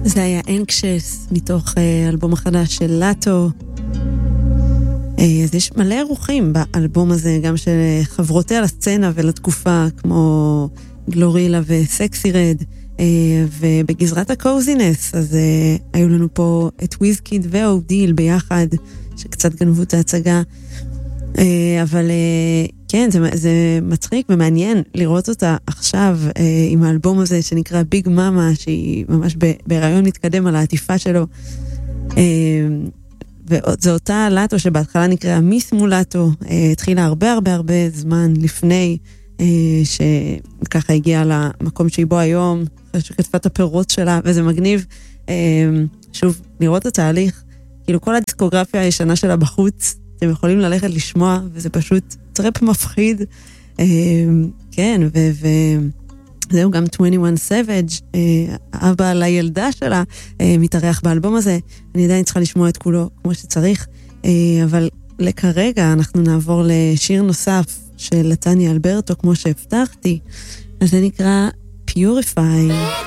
זה היה אנקשס מתוך אלבום החדש של לטו. אז יש מלא אירוחים באלבום הזה, גם של חברותיה לסצנה ולתקופה, כמו גלורילה וסקסי רד, ובגזרת הקוזינס, אז היו לנו פה את וויזקיד ואודיל ביחד, שקצת גנבו את ההצגה, אבל כן, זה מצחיק ומעניין לראות אותה עכשיו עם האלבום הזה שנקרא ביג מאמה, שהיא ממש ברעיון מתקדם על העטיפה שלו, וזו אותה לטו שבהתחלה נקראה מיס מולטו, התחילה הרבה זמן לפני שככה הגיעה למקום שהיא בו היום, שכתבה את הפירות שלה, וזה מגניב שוב לראות את התהליך, כאילו כל הדיסקוגרפיה הישנה שלה בחוץ, אתם יכולים ללכת לשמוע, וזה פשוט טרפ מפחיד, כן, וזהו גם 21 Savage, אבא לילדה שלה, מתארח באלבום הזה, אני עדיין צריכה לשמוע את כולו כמו שצריך, אבל לכרגע אנחנו נעבור לשיר נוסף של טניה אלברטו, כמו שהבטחתי, אז זה נקרא Purify.